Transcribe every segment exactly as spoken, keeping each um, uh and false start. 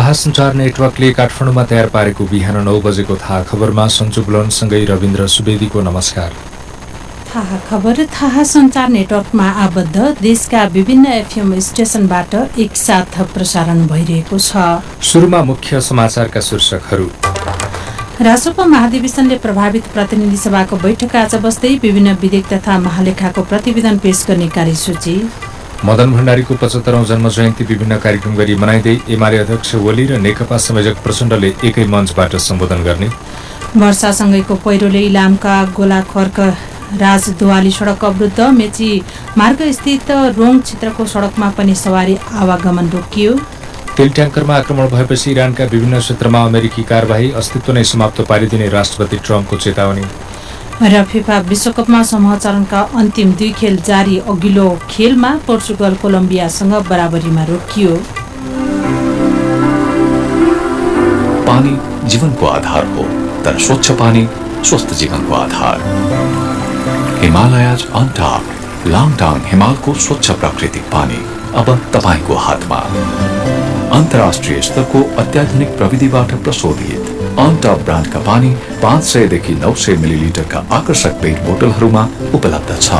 थाहा सञ्चार नेटवर्कले काठमाडौँमा तयार पारेको बिहान नौ बजेको थाहा खबरमा सञ्जु बुलनसँगै रविन्द्र सुवेदीको नमस्कार। थाहा खबर थाहा सञ्चार नेटवर्कमा आबद्ध देशका विभिन्न एफएम स्टेशनबाट एकसाथ प्रसारण भइरहेको छ। सुरुमा मुख्य समाचारका शीर्षकहरू। राष्ट्रपति महाधिवेशनले प्रभावित प्रतिनिधि सभाको बैठक आज बस्दै विभिन्न विधेयक तथा महालेखाको प्रतिवेदन पेश गर्ने कार्यसूची। मदन भण्डारीको पचहत्तरौं जन्म जयन्ती विभिन्न कार्यक्रम गरी मनाइँदै एमाले अध्यक्ष ओली र नेकपा संयोजक प्रचण्डले एकै मञ्चबाट सम्बोधन गर्ने। वर्षासँगैको पहिरोले इलामका गोलाखर्क राजदुवाली सडक अवरुद्ध। मेची मार्ग स्थित रोङ क्षेत्रको सडकमा पनि सवारी आवागमन रोकियो। तेल ट्याङ्करमा आक्रमण भएपछि इरानका विभिन्न क्षेत्रमा अमेरिकी कारबाही अस्तित्व नै समाप्त पारिदिने राष्ट्रपति ट्रम्पको चेतावनी। र फिफा विश्वकपमा समूह चरणका अन्तिम दुई खेल जारी। अघिल्लो खेलमा पोर्चुगल कोलम्बियासँग बराबरीमा रोकियो। पानी जीवनको आधार हो, तर स्वच्छ पानी स्वस्थ जीवनको आधार। हिमालयज अनटॉप लाङटाङ हिमालको स्वच्छ प्राकृतिक पानी अब तपाईको हातमा। अन्तर्राष्ट्रिय स्तरको अत्याधुनिक प्रविधिबाट प्रशोधित अनटॉप ब्रान्डका पानी पाँच सय देखि नौ सय मिलिलिटरका आकर्षक पेट बोतलहरूमा उपलब्ध छ।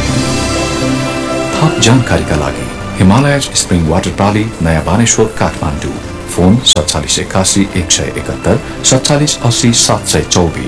थप जानकारीका लागि हिमालयज स्प्रिङ वाटर प्रणाली नयाँ बानेश्वर काठमाडौँ। फोन सत्तालिस एकासी एक सय एकहत्तर सत्तालिस अस्सी सात सय चौबिस।